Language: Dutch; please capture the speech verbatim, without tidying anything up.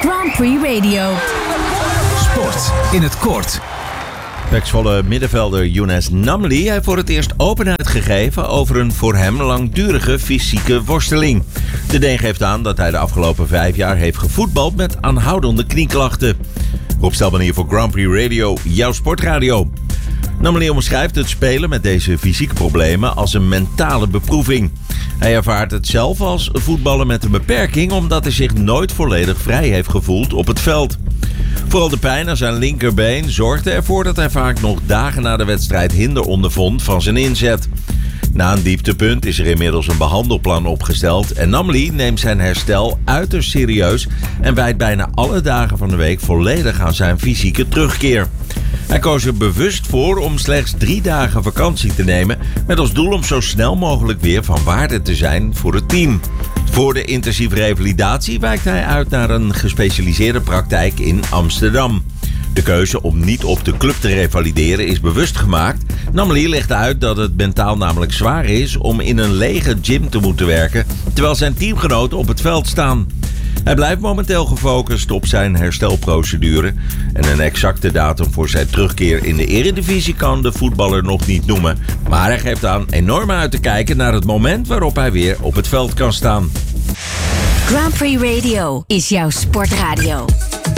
Grand Prix Radio. Sport in het kort. Pek-Zwolle middenvelder Younes Namli heeft voor het eerst openheid gegeven over een voor hem langdurige fysieke worsteling. De Deen geeft aan dat hij de afgelopen vijf jaar heeft gevoetbald met aanhoudende knieklachten. Rob Stelman hier voor Grand Prix Radio, jouw sportradio. Namli omschrijft het spelen met deze fysieke problemen als een mentale beproeving. Hij ervaart het zelf als voetballen met een beperking omdat hij zich nooit volledig vrij heeft gevoeld op het veld. Vooral de pijn aan zijn linkerbeen zorgde ervoor dat hij vaak nog dagen na de wedstrijd hinder ondervond van zijn inzet. Na een dieptepunt is er inmiddels een behandelplan opgesteld en Namli neemt zijn herstel uiterst serieus en wijdt bijna alle dagen van de week volledig aan zijn fysieke terugkeer. Hij koos er bewust voor om slechts drie dagen vakantie te nemen met als doel om zo snel mogelijk weer van waarde te zijn voor het team. Voor de intensieve revalidatie wijkt hij uit naar een gespecialiseerde praktijk in Amsterdam. De keuze om niet op de club te revalideren is bewust gemaakt. Namli legt uit dat het mentaal namelijk zwaar is om in een lege gym te moeten werken, terwijl zijn teamgenoten op het veld staan. Hij blijft momenteel gefocust op zijn herstelprocedure en een exacte datum voor zijn terugkeer in de Eredivisie kan de voetballer nog niet noemen. Maar hij geeft aan enorm uit te kijken naar het moment waarop hij weer op het veld kan staan. Grand Prix Radio is jouw sportradio.